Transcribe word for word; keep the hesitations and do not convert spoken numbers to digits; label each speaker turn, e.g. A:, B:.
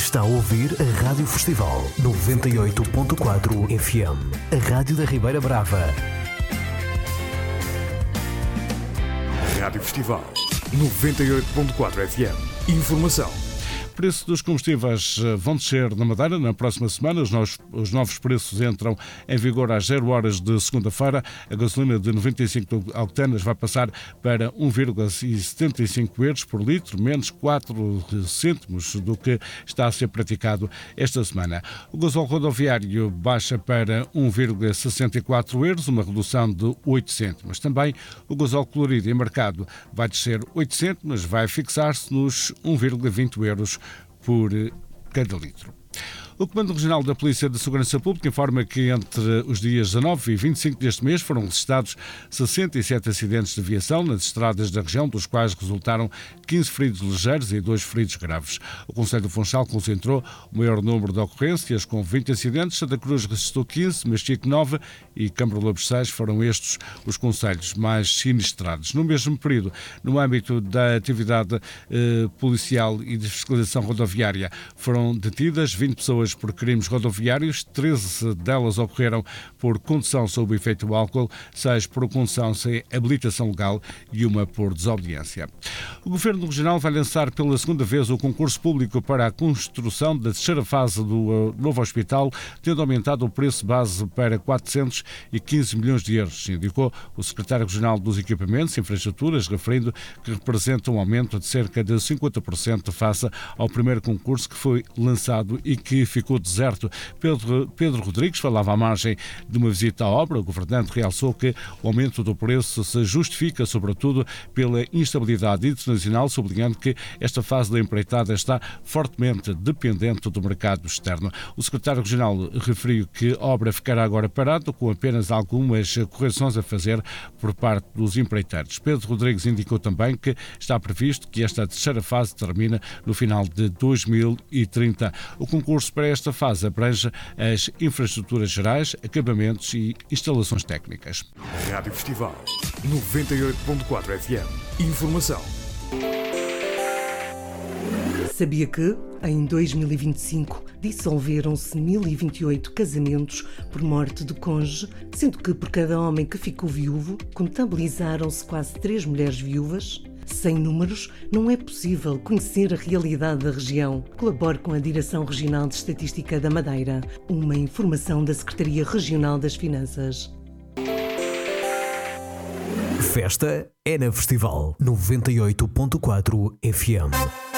A: Está a ouvir a Rádio Festival noventa e oito ponto quatro F M, a Rádio da Ribeira Brava.
B: Rádio Festival noventa e oito ponto quatro F M. Informação.
C: O preço dos combustíveis vão descer na Madeira na próxima semana. Os novos, os novos preços entram em vigor às zero horas de segunda-feira. A gasolina de noventa e cinco octanas vai passar para um vírgula setenta e cinco euros por litro, menos quatro cêntimos do que está a ser praticado esta semana. O gasóleo rodoviário baixa para um vírgula sessenta e quatro euros, uma redução de oito cêntimos. Também o gasóleo colorido em mercado vai descer oito cêntimos, vai fixar-se nos um vírgula vinte euros por cada litro. O Comando Regional da Polícia de Segurança Pública informa que entre os dias dezanove e vinte e cinco deste mês foram registrados sessenta e sete acidentes de viação nas estradas da região, dos quais resultaram quinze feridos ligeiros e dois feridos graves. O Conselho do Funchal concentrou o maior número de ocorrências, com vinte acidentes. Santa Cruz registrou quinze, Machico nove e Câmara de Lobos seis. Foram estes os concelhos mais sinistrados. No mesmo período, no âmbito da atividade eh, policial e de fiscalização rodoviária, foram detidas vinte pessoas por crimes rodoviários, treze delas ocorreram por condução sob o efeito do álcool, seis por condução sem habilitação legal e uma por desobediência. O Governo Regional vai lançar pela segunda vez o concurso público para a construção da terceira fase do novo hospital, tendo aumentado o preço base para quatrocentos e quinze milhões de euros, indicou o Secretário Regional dos Equipamentos e Infraestruturas, referindo que representa um aumento de cerca de cinquenta por cento face ao primeiro concurso que foi lançado e que ficou deserto. Pedro, Pedro Rodrigues falava à margem de uma visita à obra. O governante realçou que o aumento do preço se justifica, sobretudo, pela instabilidade internacional, sublinhando que esta fase da empreitada está fortemente dependente do mercado externo. O secretário regional referiu que a obra ficará agora parada, com apenas algumas correções a fazer por parte dos empreiteiros. Pedro Rodrigues indicou também que está previsto que esta terceira fase termine no final de dois mil e trinta. O concurso para esta fase abrange as infraestruturas gerais, acabamentos e instalações técnicas.
B: Rádio Festival noventa e oito ponto quatro F M. Informação.
D: Sabia que, em dois mil e vinte e cinco, dissolveram-se mil e vinte e oito casamentos por morte do cônjuge, sendo que por cada homem que ficou viúvo, contabilizaram-se quase três mulheres viúvas? Sem números, não é possível conhecer a realidade da região. Colabore com a Direção Regional de Estatística da Madeira. Uma informação da Secretaria Regional das Finanças.
A: Festa é na Festival noventa e oito ponto quatro F M.